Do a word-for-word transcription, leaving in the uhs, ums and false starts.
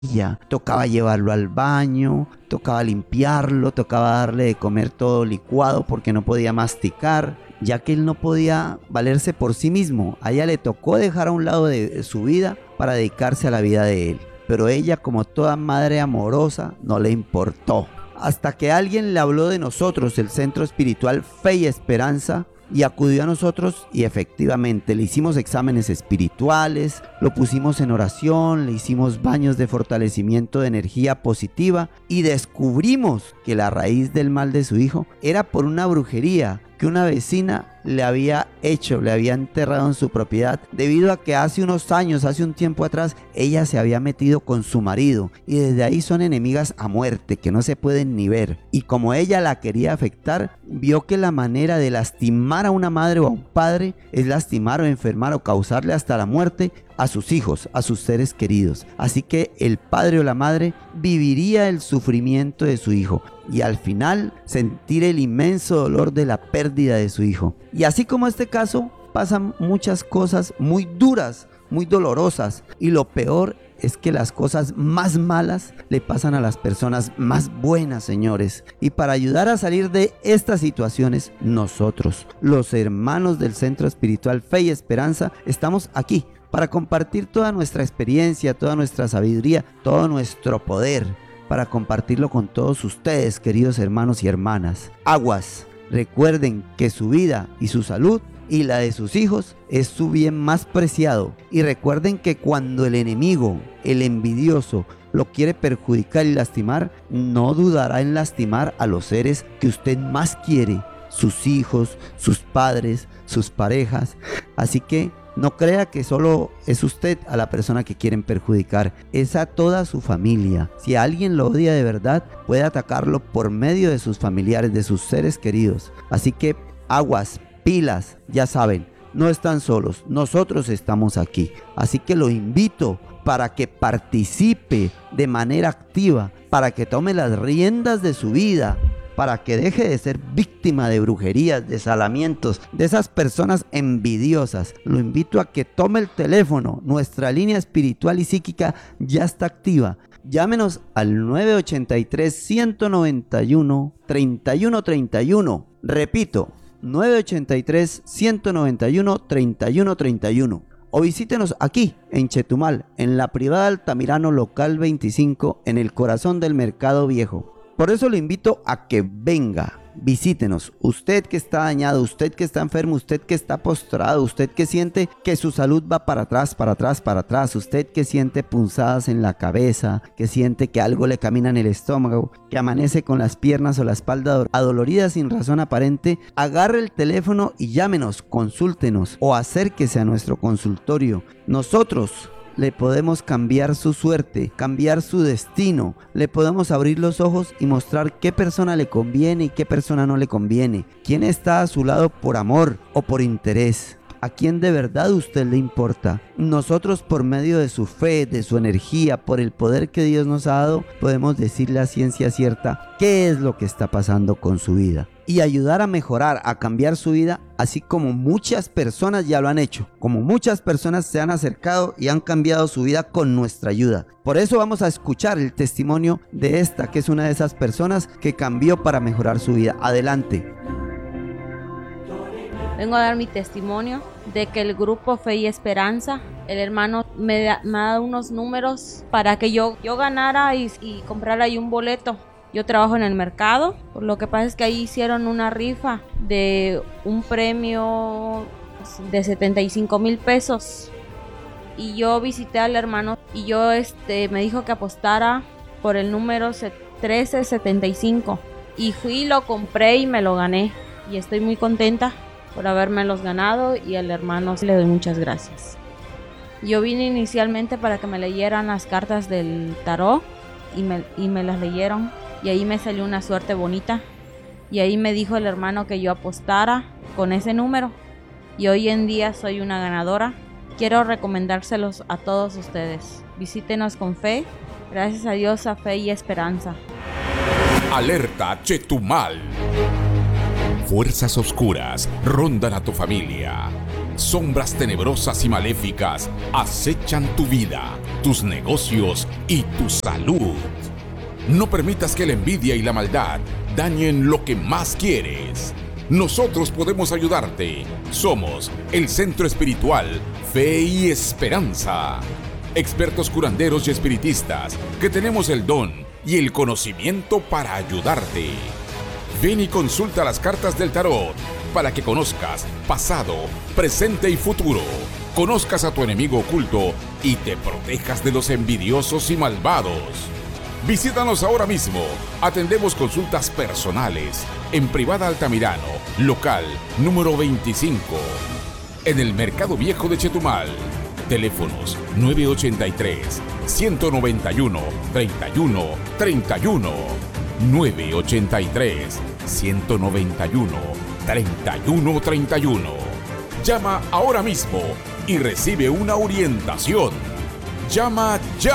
Tocaba llevarlo al baño, tocaba limpiarlo, tocaba darle de comer todo licuado porque no podía masticar, ya que él no podía valerse por sí mismo. A ella le tocó dejar a un lado de su vida para dedicarse a la vida de él. Pero ella, como toda madre amorosa, no le importó. Hasta que alguien le habló de nosotros, el Centro Espiritual Fe y Esperanza, y acudió a nosotros y efectivamente le hicimos exámenes espirituales, lo pusimos en oración, le hicimos baños de fortalecimiento de energía positiva y descubrimos que la raíz del mal de su hijo era por una brujería que una vecina le había hecho, le había enterrado en su propiedad, debido a que hace unos años, hace un tiempo atrás, ella se había metido con su marido y desde ahí son enemigas a muerte, que no se pueden ni ver. Y como ella la quería afectar, vio que la manera de lastimar a una madre o a un padre es lastimar o enfermar o causarle hasta la muerte a sus hijos, a sus seres queridos. Así que el padre o la madre viviría el sufrimiento de su hijo y al final sentir el inmenso dolor de la pérdida de su hijo. Y así como este caso, pasan muchas cosas muy duras, muy dolorosas, y lo peor es que las cosas más malas le pasan a las personas más buenas, señores. Y para ayudar a salir de estas situaciones, nosotros, los hermanos del Centro Espiritual Fe y Esperanza, estamos aquí para compartir toda nuestra experiencia, toda nuestra sabiduría, todo nuestro poder, para compartirlo con todos ustedes, queridos hermanos y hermanas. Aguas, recuerden que su vida y su salud y la de sus hijos es su bien más preciado. Y recuerden que cuando el enemigo, el envidioso, lo quiere perjudicar y lastimar, no dudará en lastimar a los seres que usted más quiere, sus hijos, sus padres, sus parejas. Así que no crea que solo es usted a la persona que quieren perjudicar, es a toda su familia. Si alguien lo odia de verdad, puede atacarlo por medio de sus familiares, de sus seres queridos. Así que aguas, pilas, ya saben, no están solos, nosotros estamos aquí. Así que lo invito para que participe de manera activa, para que tome las riendas de su vida, para que deje de ser víctima de brujerías, de salamientos, de esas personas envidiosas. Lo invito a que tome el teléfono. Nuestra línea espiritual y psíquica ya está activa. Llámenos al nueve ochenta y tres, ciento noventa y uno, treinta y uno treinta y uno. Repito, nueve ochenta y tres, ciento noventa y uno, treinta y uno treinta y uno. O visítenos aquí en Chetumal, en la privada Altamirano local veinticinco, en el corazón del Mercado Viejo. Por eso le invito a que venga, visítenos. Usted que está dañado, usted que está enfermo, usted que está postrado, usted que siente que su salud va para atrás, para atrás, para atrás, usted que siente punzadas en la cabeza, que siente que algo le camina en el estómago, que amanece con las piernas o la espalda adoloridas sin razón aparente, agarre el teléfono y llámenos, consúltenos o acérquese a nuestro consultorio. Nosotros le podemos cambiar su suerte, cambiar su destino. Le podemos abrir los ojos y mostrar qué persona le conviene y qué persona no le conviene. Quién está a su lado por amor o por interés. ¿A quién de verdad usted le importa? Nosotros, por medio de su fe, de su energía, por el poder que Dios nos ha dado, podemos decirle a ciencia cierta qué es lo que está pasando con su vida y ayudar a mejorar, a cambiar su vida, así como muchas personas ya lo han hecho, como muchas personas se han acercado y han cambiado su vida con nuestra ayuda. Por eso vamos a escuchar el testimonio de esta, que es una de esas personas que cambió para mejorar su vida. Adelante. Vengo a dar mi testimonio de que el grupo Fe y Esperanza, el hermano me, da, me ha dado unos números para que yo, yo ganara y, y comprara ahí un boleto. Yo trabajo en el mercado, por lo que pasa es que ahí hicieron una rifa de un premio de setenta y cinco mil pesos. Y yo visité al hermano y yo este me dijo que apostara por el número trece setenta y cinco. Y fui, lo compré y me lo gané. Y estoy muy contenta por habérmelos ganado y al hermano le doy muchas gracias. Yo vine inicialmente para que me leyeran las cartas del tarot y me, y me las leyeron. Y ahí me salió una suerte bonita. Y ahí me dijo el hermano que yo apostara con ese número. Y hoy en día soy una ganadora. Quiero recomendárselos a todos ustedes. Visítenos con fe. Gracias a Dios, a Fe y Esperanza. Alerta Chetumal. Fuerzas oscuras rondan a tu familia. Sombras tenebrosas y maléficas acechan tu vida, tus negocios y tu salud. No permitas que la envidia y la maldad dañen lo que más quieres. Nosotros podemos ayudarte. Somos el Centro Espiritual Fe y Esperanza. Expertos curanderos y espiritistas que tenemos el don y el conocimiento para ayudarte. Ven y consulta las cartas del tarot para que conozcas pasado, presente y futuro. Conozcas a tu enemigo oculto y te protejas de los envidiosos y malvados. Visítanos ahora mismo. Atendemos consultas personales en Privada Altamirano, local número veinticinco, en el Mercado Viejo de Chetumal. Teléfonos nueve ochenta y tres, ciento noventa y uno, treinta y uno, treinta y uno, nueve ochenta y tres, ciento noventa y uno, treinta y uno, treinta y uno. Llama ahora mismo y recibe una orientación. Llama ya.